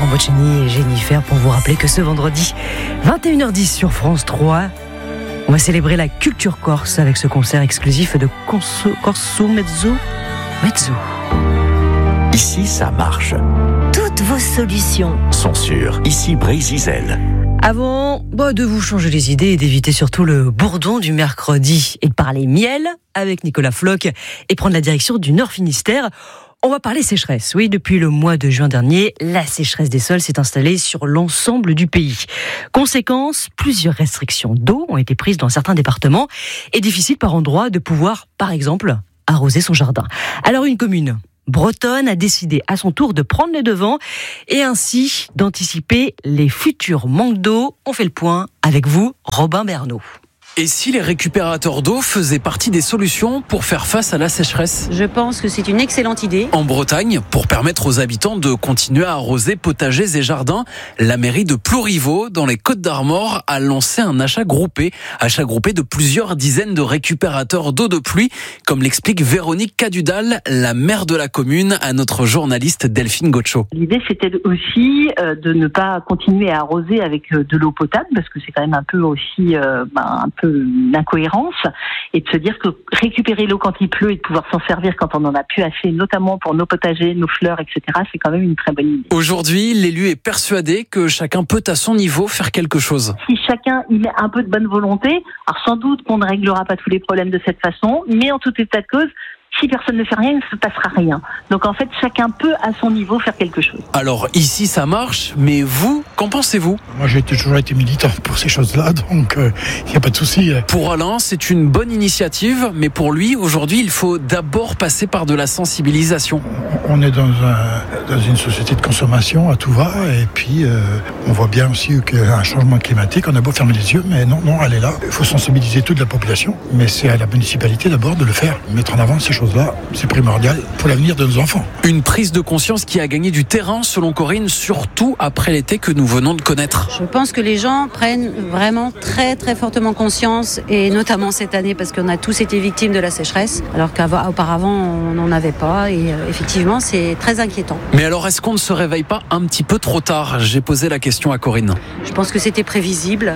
Ramboccini et Jennifer pour vous rappeler que ce vendredi, 21h10 sur France 3, on va célébrer la culture corse avec ce concert exclusif de Corso Mezzo. Ici, ça marche. Toutes vos solutions Sont sûres. Ici, Brésil. Avant de vous changer les idées et d'éviter surtout le bourdon du mercredi et de parler miel avec Nicolas Floch et prendre la direction du Nord Finistère, on va parler sécheresse. Oui, depuis le mois de juin dernier, la sécheresse des sols s'est installée sur l'ensemble du pays. Conséquence, plusieurs restrictions d'eau ont été prises dans certains départements et difficile par endroits de pouvoir, par exemple, arroser son jardin. Alors une commune bretonne a décidé à son tour de prendre les devants et ainsi d'anticiper les futurs manques d'eau. On fait le point avec vous, Robin Bernot. Et si les récupérateurs d'eau faisaient partie des solutions pour faire face à la sécheresse ? Je pense que c'est une excellente idée. En Bretagne, pour permettre aux habitants de continuer à arroser potagers et jardins, la mairie de Plouriveau, dans les Côtes-d'Armor, a lancé un achat groupé de plusieurs dizaines de récupérateurs d'eau de pluie, comme l'explique Véronique Cadudal, la maire de la commune, à notre journaliste Delphine Gaucho. L'idée, c'était aussi de ne pas continuer à arroser avec de l'eau potable, parce que c'est quand même un peu aussi un peu d'incohérence, et de se dire que récupérer l'eau quand il pleut et de pouvoir s'en servir quand on n'en a plus assez, notamment pour nos potagers, nos fleurs, etc., c'est quand même une très bonne idée. Aujourd'hui, l'élu est persuadé que chacun peut à son niveau faire quelque chose. Si chacun y met un peu de bonne volonté, alors sans doute qu'on ne réglera pas tous les problèmes de cette façon, mais en tout état de cause, si personne ne fait rien, il ne se passera rien. Donc en fait, chacun peut à son niveau faire quelque chose. Alors ici, ça marche, mais vous, qu'en pensez-vous ? Moi, j'ai toujours été militant pour ces choses-là, donc il n'y a pas de souci. Pour Alain, c'est une bonne initiative, mais pour lui, aujourd'hui, il faut d'abord passer par de la sensibilisation. On est dans une société de consommation à tout va, et puis on voit bien aussi qu'il y a un changement climatique. On a beau fermer les yeux, mais non, elle est là. Il faut sensibiliser toute la population, mais c'est à la municipalité d'abord de le faire, mettre en avant ces choses-là. C'est primordial pour l'avenir de nos enfants. Une prise de conscience qui a gagné du terrain, selon Corinne, surtout après l'été que nous venons de connaître. Je pense que les gens prennent vraiment très très fortement conscience, et notamment cette année, parce qu'on a tous été victimes de la sécheresse, alors qu'auparavant on n'en avait pas, et effectivement c'est très inquiétant. Mais alors est-ce qu'on ne se réveille pas un petit peu trop tard ? J'ai posé la question à Corinne. Je pense que c'était prévisible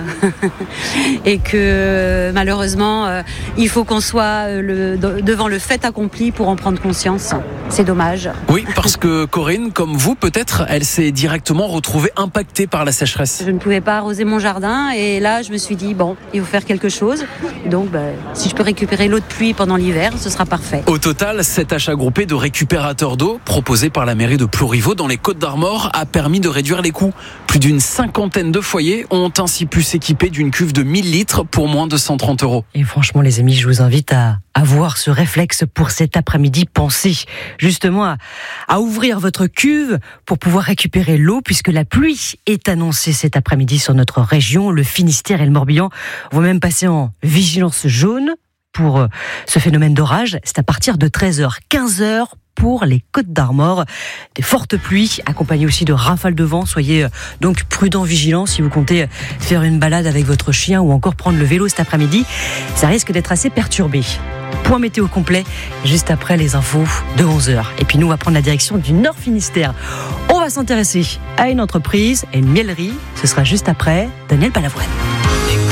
et que malheureusement il faut qu'on soit devant le fait accompli pour en prendre conscience. C'est dommage. Oui, parce que Corinne, comme vous peut-être, elle s'est directement retrouvée impactée par la sécheresse. Je ne pouvais pas arroser mon jardin, et là je me suis dit il faut faire quelque chose. Donc si je peux récupérer l'eau de pluie pendant l'hiver, ce sera parfait. Au total, cet achat groupé de récupérateurs d'eau proposé par la mairie de Plouriveau dans les Côtes-d'Armor a permis de réduire les coûts. Plus d'une 50aine de foyers ont ainsi pu s'équiper d'une cuve de 1000 litres pour moins de 130 €. Et franchement les amis, je vous invite à avoir ce réflexe pour cet après-midi. Pensez justement à ouvrir votre cuve pour pouvoir récupérer l'eau, puisque la pluie est annoncée cet après-midi sur notre région. Le Finistère et le Morbihan vont même passer en vigilance jaune pour ce phénomène d'orage. C'est à partir de 13h, 15h pour les Côtes-d'Armor. Des fortes pluies, accompagnées aussi de rafales de vent. Soyez donc prudents, vigilants si vous comptez faire une balade avec votre chien ou encore prendre le vélo cet après-midi. Ça risque d'être assez perturbé. Point météo complet, juste après les infos de 11h. Et puis nous, on va prendre la direction du Nord Finistère. On va s'intéresser à une entreprise et une miellerie. Ce sera juste après Daniel Balavoine.